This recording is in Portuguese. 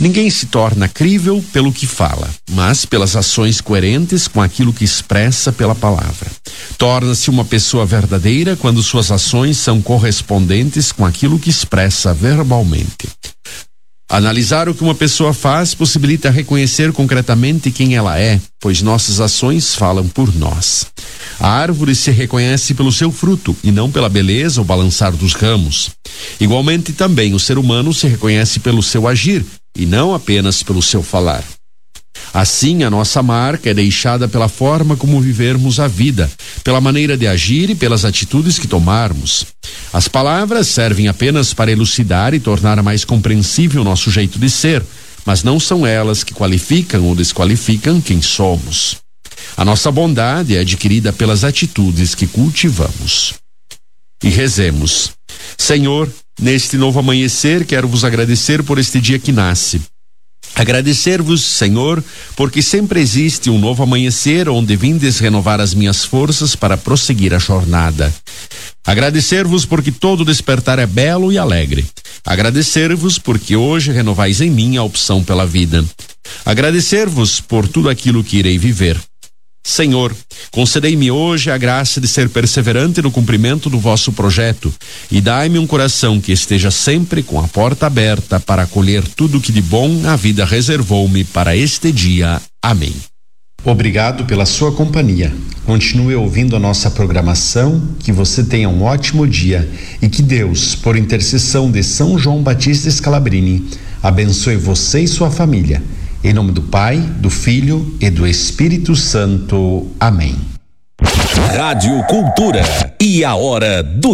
Ninguém se torna crível pelo que fala, mas pelas ações coerentes com aquilo que expressa pela palavra. Torna-se uma pessoa verdadeira quando suas ações são correspondentes com aquilo que expressa verbalmente. Analisar o que uma pessoa faz possibilita reconhecer concretamente quem ela é, pois nossas ações falam por nós. A árvore se reconhece pelo seu fruto e não pela beleza ou balançar dos ramos. Igualmente também o ser humano se reconhece pelo seu agir e não apenas pelo seu falar. Assim, a nossa marca é deixada pela forma como vivermos a vida, pela maneira de agir e pelas atitudes que tomarmos. As palavras servem apenas para elucidar e tornar mais compreensível o nosso jeito de ser, mas não são elas que qualificam ou desqualificam quem somos. A nossa bondade é adquirida pelas atitudes que cultivamos. E rezemos: Senhor, neste novo amanhecer quero vos agradecer por este dia que nasce. Agradecer-vos, Senhor, porque sempre existe um novo amanhecer onde vindes renovar as minhas forças para prosseguir a jornada. Agradecer-vos porque todo despertar é belo e alegre. Agradecer-vos porque hoje renovais em mim a opção pela vida. Agradecer-vos por tudo aquilo que irei viver. Senhor, concedei-me hoje a graça de ser perseverante no cumprimento do vosso projeto e dai-me um coração que esteja sempre com a porta aberta para acolher tudo que de bom a vida reservou-me para este dia. Amém. Obrigado pela sua companhia. Continue ouvindo a nossa programação, que você tenha um ótimo dia e que Deus, por intercessão de São João Batista Scalabrini, abençoe você e sua família. Em nome do Pai, do Filho e do Espírito Santo. Amém. Rádio Cultura e a hora do